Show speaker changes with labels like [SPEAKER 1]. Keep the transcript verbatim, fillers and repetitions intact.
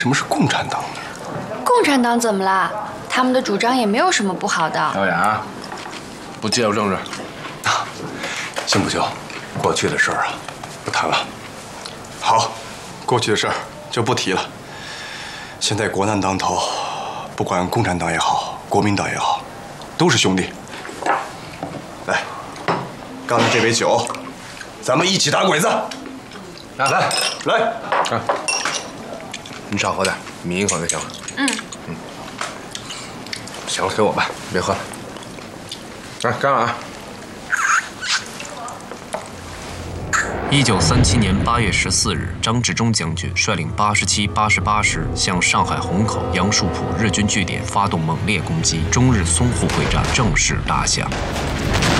[SPEAKER 1] 什么是共产党呢？
[SPEAKER 2] 共产党怎么啦？他们的主张也没有什么不好的。
[SPEAKER 3] 小雅，不介入政治。
[SPEAKER 1] 啊，行不行？过去的事儿啊，不谈了。好，过去的事儿就不提了。现在国难当头，不管共产党也好，国民党也好，都是兄弟。来，刚才这杯酒，咱们一起打鬼子。
[SPEAKER 3] 来来
[SPEAKER 1] 来，
[SPEAKER 3] 啊，你少喝点，抿一口就行了。
[SPEAKER 2] 嗯
[SPEAKER 3] 嗯，行了，给我吧，别喝了。来，干了啊！
[SPEAKER 4] 一九三七年八月十四日，张治中将军率领八十七、八十八师向上海虹口、杨树浦日军据点发动猛烈攻击，中日淞沪会战正式打响。